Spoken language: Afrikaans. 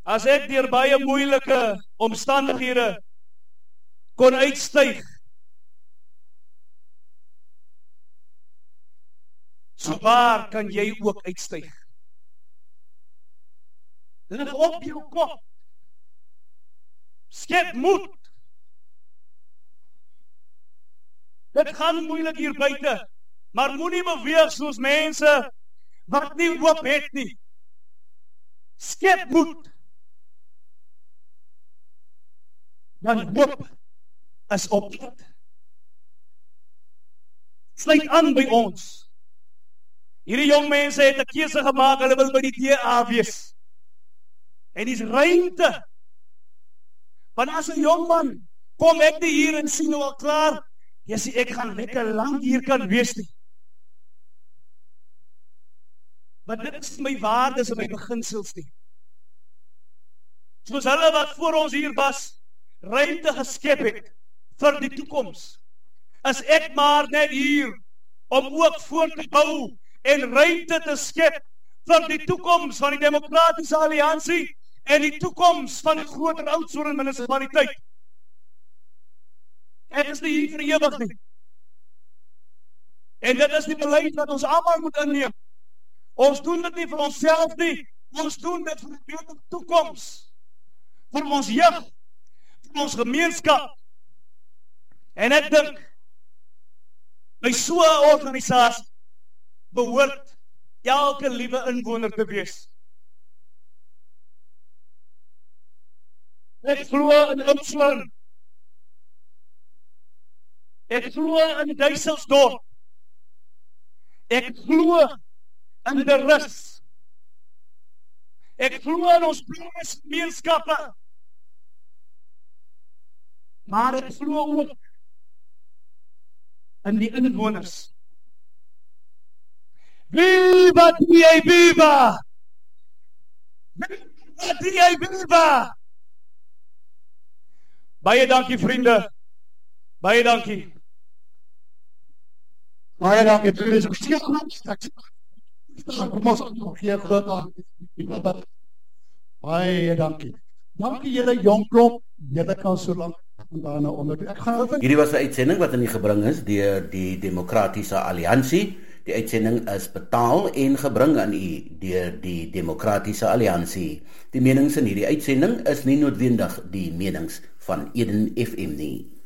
as ek deur baie moeilike omstandighede kon uitstyg, so waar kan jy ook uitstyg? Lig op jou kop, skep moed. Dit gaan moeilik hier buite, maar moenie beweeg soos mense wat nie hoop het nie. Skep moed. Dan hoop is opvat. Sluit aan by ons. Hierdie jong mense het 'n keuse gemaak, hulle wil by die DA wees. En dis ruimte. Want as 'n jong man kom ek nie hier en sien nou al klaar, jy sê ek gaan lekker lank hier kan wees nie. Want dit is my waardes en my beginsels nie. Soos hulle wat voor ons hier was, ruimte geskep het vir die toekoms, is ek maar net hier om ook voor te bou en ruimte te skep vir die toekoms van die Demokratiese Alliansie en die toekoms van die groter Oudtshoorn munisipaliteit. Ek is nie hier vir ewig nie. En dit is die beleid wat ons almal moet inneem. Ons doen dit nie vir onsself nie, ons doen dit vir 'n beter toekoms, vir ons jeug, vir ons gemeenskap. En ek dink, by so 'n organisasie behoort elke liewe inwoner te wees. Ek glo in Oudtshoorn. Ek glo in Duiselsdorp. Ek glo in die rus. Ek glo in ons gemeenskappe. Maar ek glo ook in die inwoners. Viva DA, viva! Viva DA, viva! Baie dankie vriende. Baie dankie. Baie dankie. Dit is ook baie dankie. Dankie julle jong klomp. Julle kan so lank daarna onder. Hierdie was 'n uitsending wat aan die gebring is deur die Demokratiese Alliansie. Die uitsending is betaal en gebring aan u deur die Demokratiese Alliansie. Die menings in hierdie uitsending is nie noodwendig die menings van Eden FM nie.